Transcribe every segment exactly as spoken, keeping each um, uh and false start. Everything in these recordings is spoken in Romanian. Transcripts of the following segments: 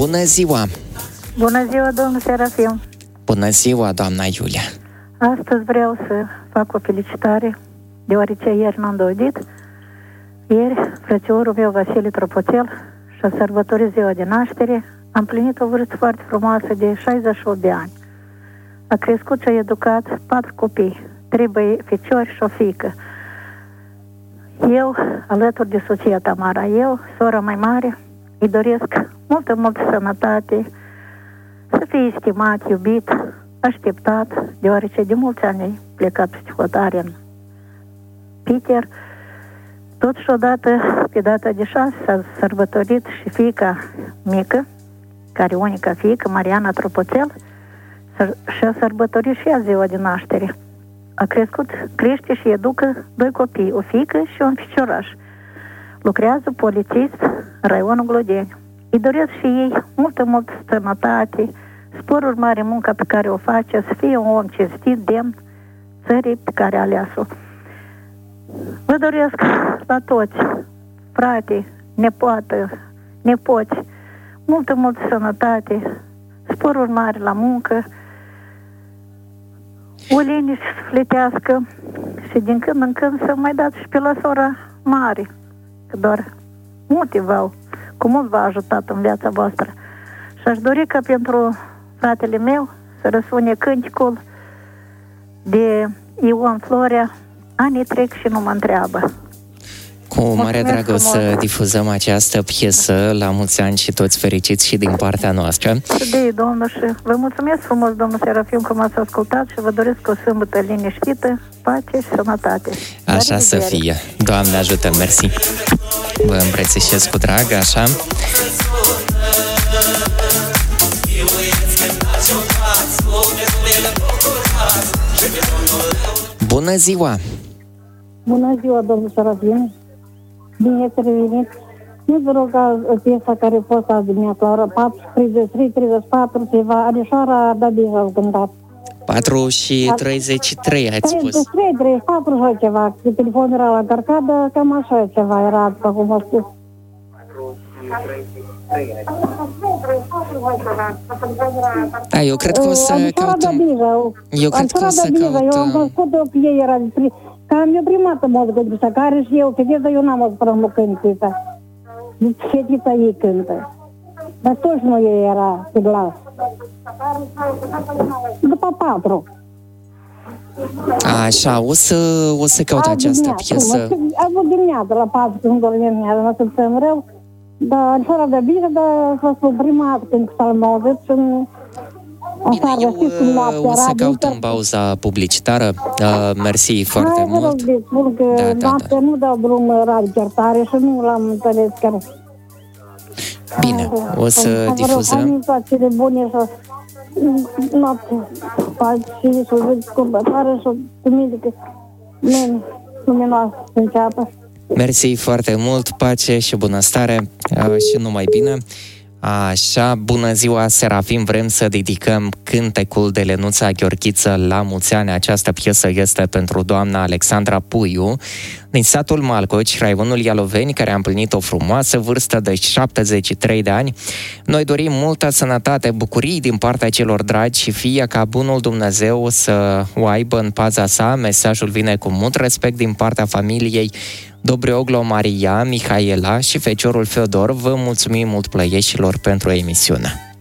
Bună ziua! Bună ziua, domnul Serafim! Bună ziua, doamna Iulia! Astăzi vreau să fac o felicitare, deoarece ieri n-am dovedit. Ieri, frățiorul meu, Vasile Tropoțel, și-a sărbătorit ziua de naștere. Am plinit o vârstă foarte frumoasă de șaizeci și opt de ani. A crescut și a educat patru copii, trei băieți, feciori și o fiică. Eu, alături de soția Tamara, eu, sora mai mare, îi doresc multă, multă sănătate, să fie estimat, iubit, așteptat, deoarece de mulți ani ai plecat peste hotare în Peter. Totuși odată, pe data de șase, s-a sărbătorit și fiica mică, care e unica fiică, Mariana Tropoțel, și-a sărbătorit și ea ziua de naștere. A crescut, crește și educă doi copii, o fiică și un ficioraș. Lucrează polițist în raionul Glodeni. Îi doresc și ei multă, multă sănătate, sporuri mare munca pe care o face, să fie un om cinstit, demn țării pe care a ales-o. Vă doresc la toți, frate, nepoată, nepoți, multă, multă sănătate, sporuri mari la muncă, o liniște sufletească și din când în când să mai dați și pe la sora mare, că doar multe v-au, cu mult v-a ajutat în viața voastră. Și aș dori ca pentru fratele meu să răsune cânticul de Ion Florea, Anii trec și nu mă întreabă. Cu mare drag o să difuzăm această piesă. La mulți ani și toți fericiți și din partea noastră. De domnul, și vă mulțumesc frumos, domnul Serafim, că m-ați ascultat și vă doresc o sâmbătă liniștită, pace și sănătate. Așa să fie. Doamne ajută, mersi. Vă îmbrățișez cu drag, așa. Bună ziua! Bună ziua, domnul Serafim! Bine ați revenit! Nu vă rog piesa care a fost azi dimineața, la ora patru, treizeci și trei, treizeci și patru, ceva, Anișoara Dabija au cântat. patru și treizeci și trei, ați spus. treizeci și trei, treizeci și patru sau ceva, că telefonul era la încărcat, dar cam așa ceva era, după cum a spus. Da, eu cred că o să căutăm. Eu cred că o să căutăm. Eu am văzut-o că ei era despre... Cam eu prima dată m-am gândit să care și eu, fetița, eu n-am auzit până mă cântița. Fetița ei cântă. Dar toți nu ei era pe glas. După patru. Așa, o să, o să caut această piesă. A avut dimineața la patru, când dormim dimineața, nu să stăm rău. Dar Anișoara de bine, dar a fost prima dată când s-a auzit și... Bine, eu uh, o să caut în pauza publicitară. Uh, mersi foarte Hai, mult. Hai, vă rog, spun că da, da, noaptea da. nu dau drum radio certare și nu l-am înțeles chiar. Bine, o să Hai, difuzăm. Hai, toate cele bune și noapte, pace și să văd scumpătoare și duminică, luminoasă să înceapă. Mersi foarte mult, pace și bunăstare uh, și numai bine. Așa, bună ziua, Serafim, vrem să dedicăm cântecul de Lenuța Gheorghiță la mulți ani. Această piesă este pentru doamna Alexandra Puiu, din satul Malcoci, raionul Ialoveni, care a împlinit o frumoasă vârstă de șaptezeci și trei de ani. Noi dorim multă sănătate, bucurii din partea celor dragi și fie ca bunul Dumnezeu să o aibă în paza sa. Mesajul vine cu mult respect din partea familiei Dobroglo Maria, Mihaela și feciorul Feodor. Vă mulțumim mult, plăieșilor, pentru emisiune.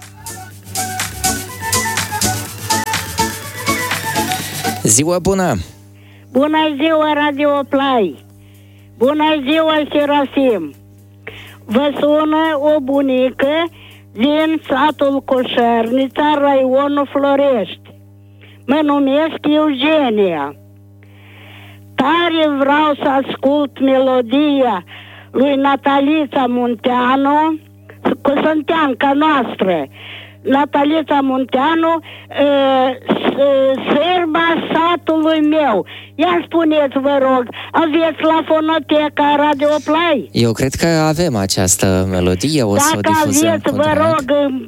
Ziua bună! Bună ziua, Radio Play! Bună ziua, Serafim! Vă sună o bunică din satul Coșernița, raionul Florești. Mă numesc Eugenia. Tare vreau să ascult melodia lui Natalița Munteanu, cu sânteanca noastră. Natalița Munteanu, sârba satului meu. Ia spuneți, vă rog, aveți la fonoteca Radio Play? Eu cred că avem această melodie, o să o difuzăm. Dacă aveți, vă rog,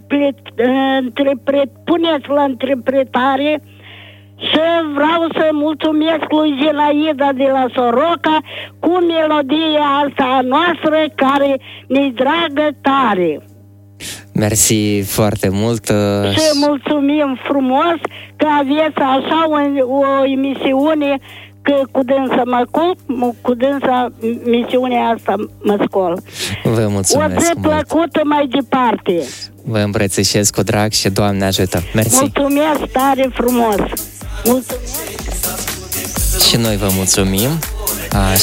puneți la interpretare. Și vreau să mulțumesc lui Zinaida de la Soroca cu melodia asta a noastră care ne-i dragă tare. Mersi foarte mult. Și mulțumim frumos că aveți așa o, o emisiune, că cu dânsa mă culp, cu dânsa misiunea asta mă scol. Vă mulțumesc o zi plăcută mai departe. Vă îmbrățișez cu drag și Doamne ajută. Mersi. Mulțumesc tare frumos. Mulțumesc. Și noi vă mulțumim. Așa.